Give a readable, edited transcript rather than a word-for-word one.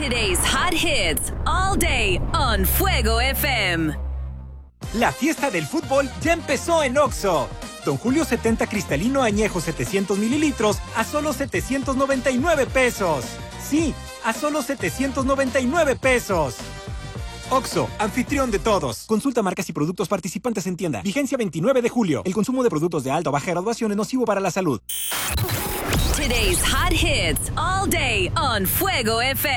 Today's hot hits all day on Fuego FM. La fiesta del fútbol ya empezó en Oxxo. Don Julio 70 cristalino añejo 700 mililitros a solo 799 pesos. Sí, a solo 799 pesos. Oxxo, anfitrión de todos. Consulta marcas y productos participantes en tienda. Vigencia 29 de julio. El consumo de productos de alta o baja graduación es nocivo para la salud. Today's hot hits all day on Fuego FM.